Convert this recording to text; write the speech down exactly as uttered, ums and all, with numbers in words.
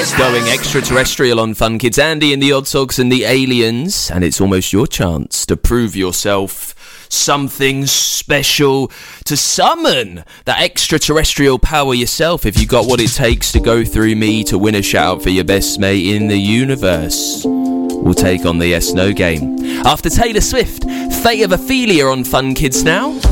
Going extraterrestrial on Fun Kids. Andy and the Oddsogs and the Aliens, and it's almost your chance to prove yourself something special, to summon that extraterrestrial power yourself if you got what it takes to go through me to win a shout out for your best mate in the universe. We'll take on the Yes No game after Taylor Swift, Fate of Ophelia on Fun Kids now.